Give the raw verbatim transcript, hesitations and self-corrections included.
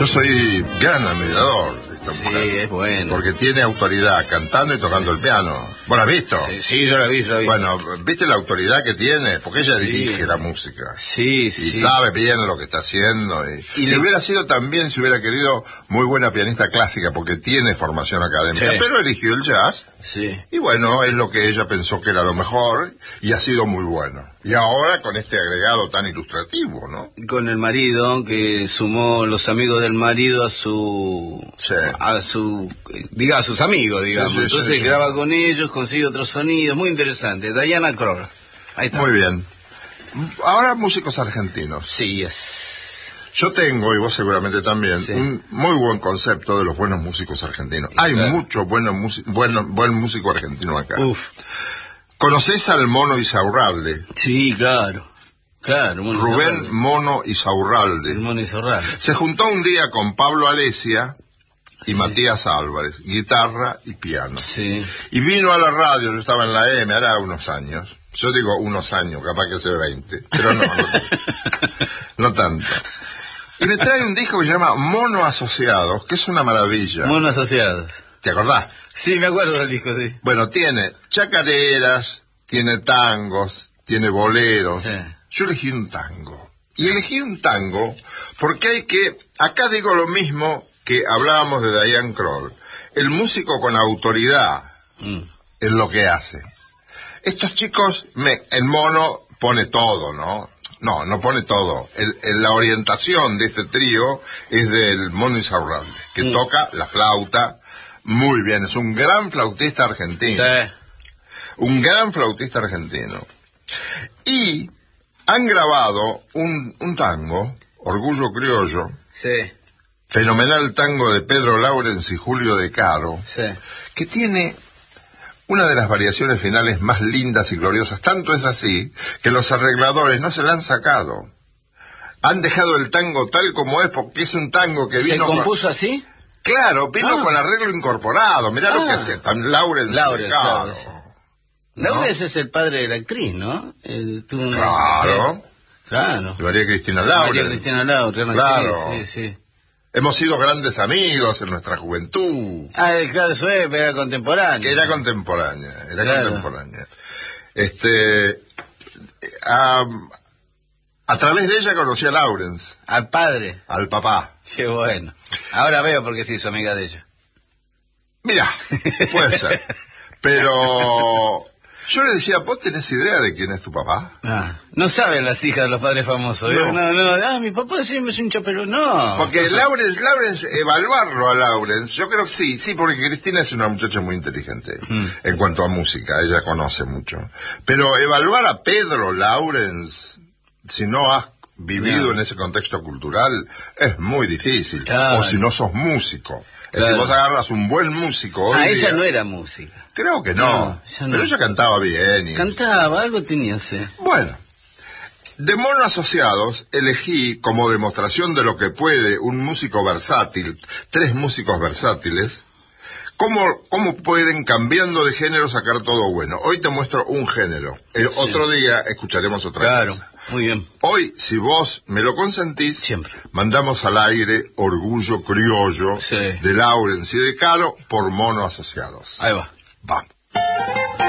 Yo soy gran admirador de esta Sí, mujer, es bueno. porque tiene autoridad cantando y tocando el piano. ¿Vos la has visto? Sí, sí, yo la vi, yo la vi. Bueno, ¿viste la autoridad que tiene? Porque ella Sí. dirige la música. Sí, Y sí. sabe bien lo que está haciendo. Y, Y y le- hubiera sido también, si hubiera querido, muy buena pianista clásica, porque tiene formación académica. Sí. Pero eligió el jazz. Sí. Y bueno, es lo que ella pensó que era lo mejor, y ha sido muy bueno. Y ahora con este agregado tan ilustrativo, ¿no? Con el marido, que sumó los amigos del marido a su... Sí. a su... diga, a sus amigos, digamos. Sí, sí, Entonces sí, sí. graba con ellos, consigue otros sonidos, muy interesante. Diana Krall. Ahí está. Muy bien. Ahora músicos argentinos. Sí, es... Yo tengo, y vos seguramente también, Sí. un muy buen concepto de los buenos músicos argentinos. Hay Claro. mucho bueno, musi- bueno, buen músico argentino acá. Uf. ¿Conocés al Mono Isaurralde? Sí, claro. Claro. Mono Rubén Izarralde. Mono Isaurralde. El Mono Izarralde. Se juntó un día con Pablo Alesia y Matías Álvarez, guitarra y piano. Sí. Y vino a la radio, yo estaba en la M, hará unos años. Yo digo unos años, capaz que hace veinte, pero no, no, no tanto. Y me trae un disco que se llama Mono Asociados, que es una maravilla. Mono Asociado. ¿Te acordás? Sí, me acuerdo del disco, sí. Bueno, tiene chacareras, tiene tangos, tiene boleros. Sí. Yo elegí un tango. Y elegí un tango porque hay que... Acá digo lo mismo que hablábamos de Diana Krall. El músico con autoridad Mm. es lo que hace. Estos chicos, me, el Mono pone todo, ¿no? No, no pone todo. El, el- la orientación de este trío es del Mono Isaurralde, que Mm. toca la flauta muy bien. Es un gran flautista argentino. Sí. Un gran flautista argentino. Y han grabado un, un tango, Orgullo Criollo, Sí. fenomenal tango de Pedro Laurens y Julio De Caro, Sí. que tiene una de las variaciones finales más lindas y gloriosas. Tanto es así que los arregladores no se la han sacado. Han dejado el tango tal como es, porque es un tango que ¿Se vino... con- compuso así? Claro, vino Ah. con arreglo incorporado. Mirá lo Ah. que hace. Tan Laurens y Laurens, De Caro. Laurens. Laurens es el padre de la actriz, ¿no? El, tuvo una- Claro. Sí. Claro. Y María Cristina María Laurens. Cristina Laurens. una Claro. actriz, Sí, sí. Hemos sido grandes amigos en nuestra juventud. Ah, el claro, eso es, pero era contemporáneo. Que era contemporánea, era Claro. contemporánea. Este, a, a través de ella conocí a Laurens, Al padre. al papá. Qué bueno. Ahora veo por qué se hizo amiga de ella. Mira, puede ser. Pero yo le decía, ¿vos tenés idea de quién es tu papá? Ah, no saben las hijas de los padres famosos. No. No, no, no. Ah, mi papá sí me es un chapero. No. Porque Laurens, Laurens, evaluarlo a Laurens, yo creo que sí, sí, porque Cristina es una muchacha muy inteligente Mm. en cuanto a música, ella conoce mucho. Pero evaluar a Pedro Laurens, si no has vivido No. en ese contexto cultural, es muy difícil. Claro. O si no sos músico. Es Claro. decir, vos agarras un buen músico hoy Ah, ella día- no era música. Creo que no, No, ella no. pero ella cantaba bien. Y... Cantaba, algo tenía, sí. Bueno, de Mono Asociados elegí como demostración de lo que puede un músico versátil, tres músicos versátiles, cómo, cómo pueden cambiando de género sacar todo bueno. Hoy te muestro un género, el Sí. otro día escucharemos otra Claro, cosa. muy bien. Hoy, si vos me lo consentís, Siempre. mandamos al aire Orgullo Criollo Sí. de Laurens y De Caro por Mono Asociados. Ahí va. Va.